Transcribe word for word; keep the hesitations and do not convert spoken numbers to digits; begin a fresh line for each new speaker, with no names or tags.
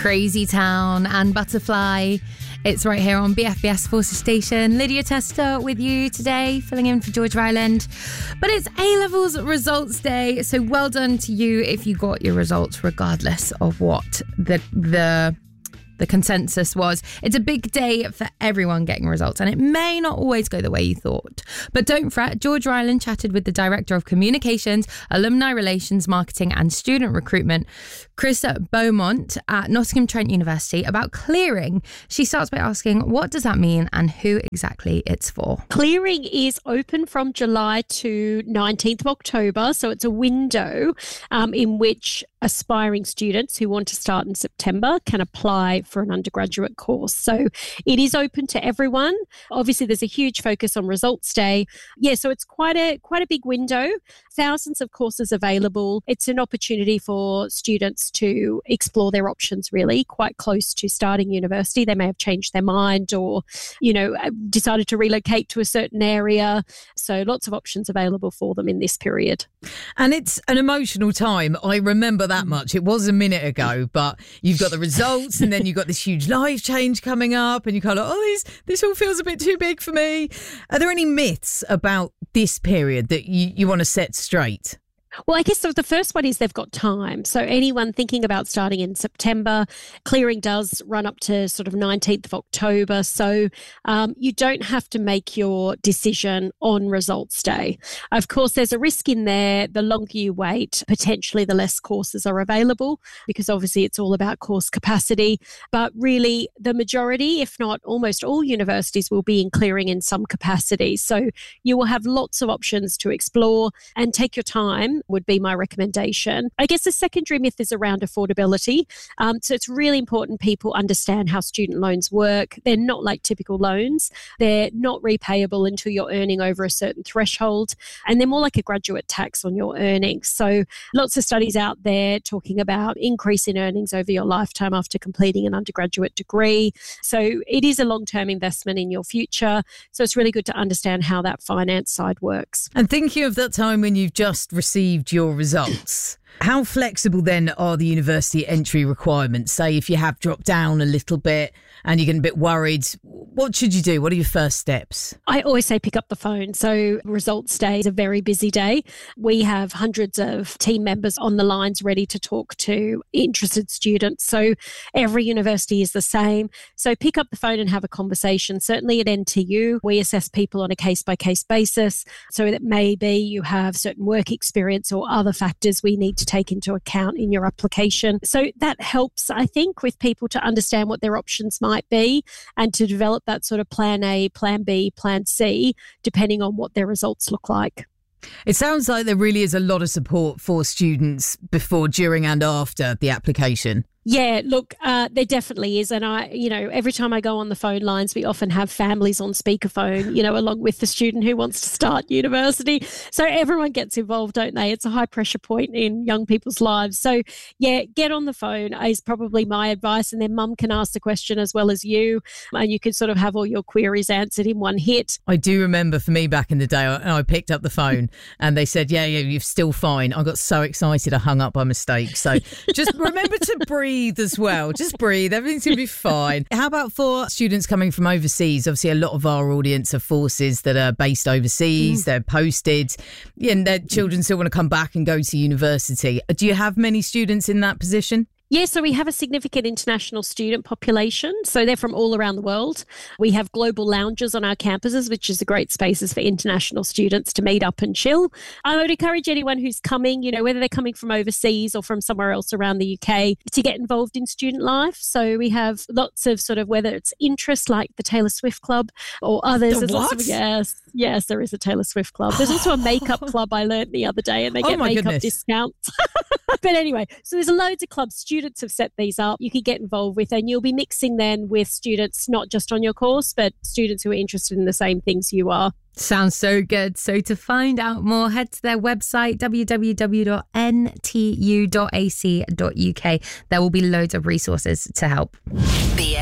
Crazy Town and Butterfly. It's right here on B F B S Forces Station. Lydia Tester with you today, filling in for George Ryland. But it's A-Levels results day, so well done to you if you got your results regardless of what the the the consensus was. It's a big day for everyone getting results, and it may not always go the way you thought. But don't fret, George Ryland chatted with the Director of Communications, Alumni Relations, Marketing and Student Recruitment, Chris Beaumont at Nottingham Trent University, about clearing. She starts by asking, what does that mean and who exactly it's for?
Clearing is open from July to nineteenth of October, so it's a window um, in which aspiring students who want to start in September can apply for an undergraduate course. So it is open to everyone. Obviously, there's a huge focus on results day. Yeah, so it's quite a quite a big window. Thousands of courses available. It's an opportunity for students to explore their options, really, quite close to starting university. They may have changed their mind or, you know, decided to relocate to a certain area. So lots of options available for them in this period.
And it's an emotional time. I remember that much. It was a minute ago, but you've got the results and then you've got this huge life change coming up and you kind of, oh, this, this all feels a bit too big for me. Are there any myths about this period that you, you want to set straight?
Well, I guess the first one is they've got time. So anyone thinking about starting in September, clearing does run up to sort of nineteenth of October. So um, you don't have to make your decision on results day. Of course, there's a risk in there. The longer you wait, potentially the less courses are available, because obviously it's all about course capacity. But really, the majority, if not almost all universities, will be in clearing in some capacity. So you will have lots of options to explore and take your time would be my recommendation. I guess the secondary myth is around affordability. Um, so it's really important people understand how student loans work. They're not like typical loans. They're not repayable until you're earning over a certain threshold, and they're more like a graduate tax on your earnings. So lots of studies out there talking about increase in earnings over your lifetime after completing an undergraduate degree. So it is a long-term investment in your future. So it's really good to understand how that finance side works.
And thinking of that time when you've just received your results, how flexible then are the university entry requirements? Say if you have dropped down a little bit and you're getting a bit worried, what should you do? What are your first steps?
I always say pick up the phone. So results day is a very busy day. We have hundreds of team members on the lines ready to talk to interested students. So every university is the same. So pick up the phone and have a conversation. Certainly at N T U, we assess people on a case-by-case basis. So that maybe you have certain work experience or other factors we need to take into account in your application. So that helps, I think, with people to understand what their options might be and to develop that sort of plan A, plan B, plan C, depending on what their results look like.
It sounds like there really is a lot of support for students before, during and after the application.
Yeah, look, uh, there definitely is. And I, you know, every time I go on the phone lines, we often have families on speakerphone, you know, along with the student who wants to start university. So everyone gets involved, don't they? It's a high pressure point in young people's lives. So yeah, get on the phone is probably my advice. And then mum can ask the question as well as you. And you can sort of have all your queries answered in one hit.
I do remember for me back in the day, I, I picked up the phone and they said, yeah, yeah, you're still fine. I got so excited I hung up by mistake. So just remember to breathe. Breathe as well. Just breathe. Everything's going to be fine. How about for students coming from overseas? Obviously, a lot of our audience are forces that are based overseas. Mm. They're posted. Yeah, and their children still want to come back and go to university. Do you have many students in that position?
Yeah, so we have a significant international student population. So they're from all around the world. We have global lounges on our campuses, which is a great spaces for international students to meet up and chill. I would encourage anyone who's coming, you know, whether they're coming from overseas or from somewhere else around the U K, to get involved in student life. So we have lots of sort of, whether it's interest like the Taylor Swift Club or others.
The what?
Lots of, yes, yes, there is a Taylor Swift Club. There's also a makeup club I learned the other day, and they get
oh my
makeup
goodness.
discounts. But anyway, so there's loads of clubs. Students have set these up. You can get involved with, and you'll be mixing then with students, not just on your course, but students who are interested in the same things you are.
Sounds so good. So to find out more, head to their website, w w w dot n t u dot a c dot u k. There will be loads of resources to help.
B